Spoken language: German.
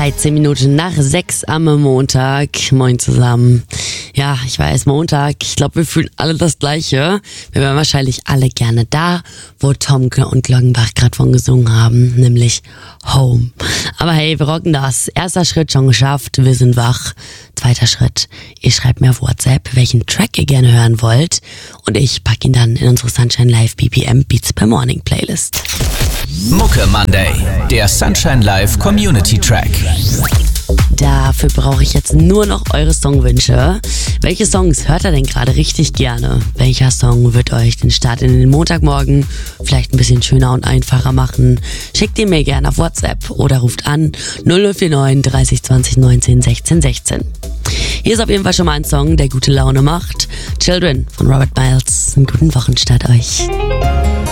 13 Minuten nach 6 am Montag. Moin zusammen. Ja, ich weiß, Montag. Ich glaube, wir fühlen alle das Gleiche. Wir wären wahrscheinlich alle gerne da, wo Tomke und Glockenbach gerade von gesungen haben, nämlich Home. Aber hey, wir rocken das. Erster Schritt schon geschafft, wir sind wach. Zweiter Schritt, ihr schreibt mir auf WhatsApp, welchen Track ihr gerne hören wollt. Und ich pack ihn dann in unsere Sunshine Live BPM Beats per Morning Playlist. Mucke Monday, der Sunshine Live Community Track. Dafür brauche ich jetzt nur noch eure Songwünsche. Welche Songs hört ihr denn gerade richtig gerne? Welcher Song wird euch den Start in den Montagmorgen vielleicht ein bisschen schöner und einfacher machen? Schickt ihn mir gerne auf WhatsApp oder ruft an 0049 30 20 19 16 16. Hier ist auf jeden Fall schon mal ein Song, der gute Laune macht. Children von Robert Miles. Einen guten Wochenstart euch.